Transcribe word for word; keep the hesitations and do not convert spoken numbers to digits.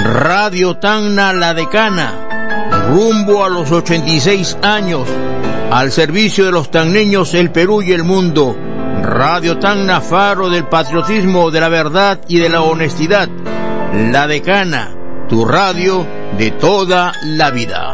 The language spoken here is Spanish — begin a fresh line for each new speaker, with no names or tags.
Radio Tacna La Decana, rumbo a los ochenta y seis años, al servicio de los tacneños, el Perú y el mundo. Radio Tacna, faro del patriotismo, de la verdad y de la honestidad. La Decana, tu radio de toda la vida.